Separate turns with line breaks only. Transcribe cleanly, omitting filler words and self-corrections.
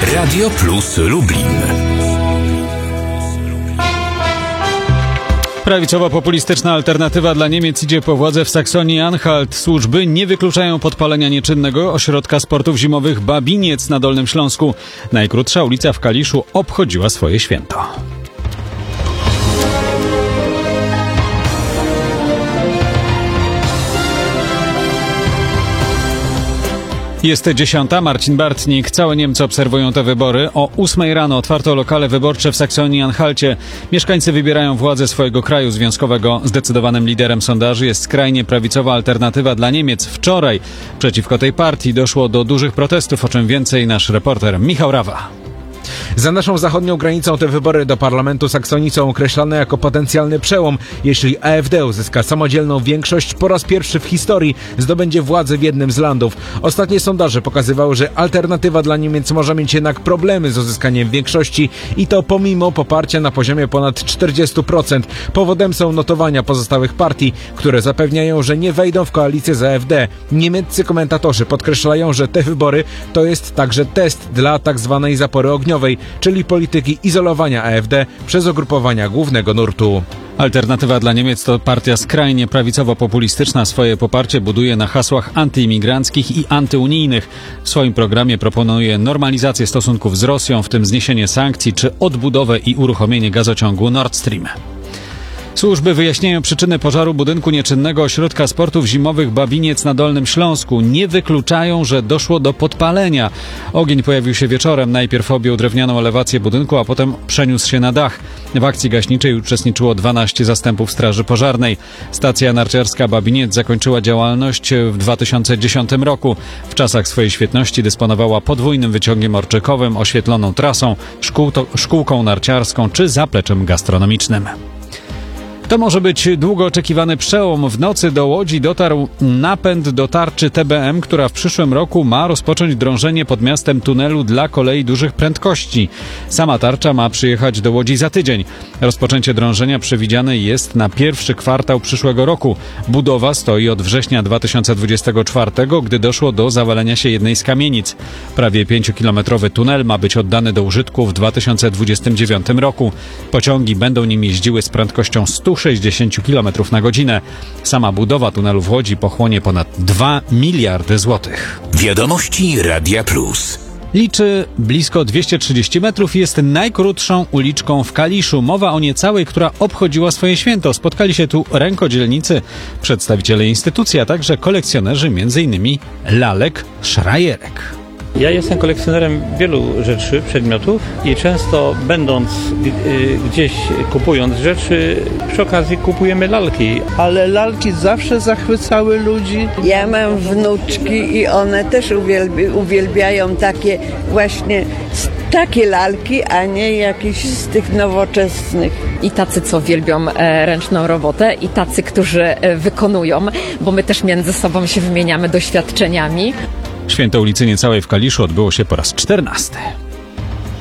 Radio Plus Lublin.
Prawicowo-populistyczna alternatywa dla Niemiec idzie po władzę w Saksonii-Anhalt. Służby nie wykluczają podpalenia nieczynnego ośrodka sportów zimowych Babiniec na Dolnym Śląsku. Najkrótsza ulica w Kaliszu obchodziła swoje święto. Jest 10. Marcin Bartnik. Całe Niemcy obserwują te wybory. O 8 rano otwarto lokale wyborcze w Saksonii-Anhalcie. Mieszkańcy wybierają władzę swojego kraju związkowego. Zdecydowanym liderem sondaży jest skrajnie prawicowa alternatywa dla Niemiec. Wczoraj przeciwko tej partii doszło do dużych protestów, o czym więcej nasz reporter Michał Rawa.
Za naszą zachodnią granicą te wybory do Parlamentu Saksonii są określane jako potencjalny przełom. Jeśli AfD uzyska samodzielną większość, po raz pierwszy w historii zdobędzie władzę w jednym z landów. Ostatnie sondaże pokazywały, że alternatywa dla Niemiec może mieć jednak problemy z uzyskaniem większości i to pomimo poparcia na poziomie ponad 40%. Powodem są notowania pozostałych partii, które zapewniają, że nie wejdą w koalicję z AfD. Niemieccy komentatorzy podkreślają, że te wybory to jest także test dla tzw. zapory ogniowej, czyli polityki izolowania AfD przez ugrupowania głównego nurtu.
Alternatywa dla Niemiec to partia skrajnie prawicowo-populistyczna. Swoje poparcie buduje na hasłach antyimigranckich i antyunijnych. W swoim programie proponuje normalizację stosunków z Rosją, w tym zniesienie sankcji czy odbudowę i uruchomienie gazociągu Nord Stream. Służby wyjaśniają przyczyny pożaru budynku nieczynnego ośrodka sportów zimowych Babiniec na Dolnym Śląsku. Nie wykluczają, że doszło do podpalenia. Ogień pojawił się wieczorem. Najpierw objął drewnianą elewację budynku, a potem przeniósł się na dach. W akcji gaśniczej uczestniczyło 12 zastępów straży pożarnej. Stacja narciarska Babiniec zakończyła działalność w 2010 roku. W czasach swojej świetności dysponowała podwójnym wyciągiem orczykowym, oświetloną trasą, szkółką narciarską czy zapleczem gastronomicznym. To może być długo oczekiwany przełom. W nocy do Łodzi dotarł napęd do tarczy TBM, która w przyszłym roku ma rozpocząć drążenie pod miastem tunelu dla kolei dużych prędkości. Sama tarcza ma przyjechać do Łodzi za tydzień. Rozpoczęcie drążenia przewidziane jest na pierwszy kwartał przyszłego roku. Budowa stoi od września 2024, gdy doszło do zawalenia się jednej z kamienic. Prawie 5-kilometrowy tunel ma być oddany do użytku w 2029 roku. Pociągi będą nim jeździły z prędkością 160 km na godzinę. Sama budowa tunelu w Łodzi pochłonie ponad 2 miliardy złotych.
Wiadomości Radia Plus.
Liczy blisko 230 metrów i jest najkrótszą uliczką w Kaliszu. Mowa o niecałej, która obchodziła swoje święto. Spotkali się tu rękodzielnicy, przedstawiciele instytucji, a także kolekcjonerzy m.in. lalek, szrajerek.
Ja jestem kolekcjonerem wielu rzeczy, przedmiotów i często będąc gdzieś kupując rzeczy, przy okazji kupujemy lalki.
Ale lalki zawsze zachwycały ludzi.
Ja mam wnuczki i one też uwielbiają takie właśnie takie lalki, a nie jakieś z tych nowoczesnych.
I tacy, co uwielbią ręczną robotę i tacy, którzy wykonują, bo my też między sobą się wymieniamy doświadczeniami.
Święto ulicy Niecałej w Kaliszu odbyło się po raz 14.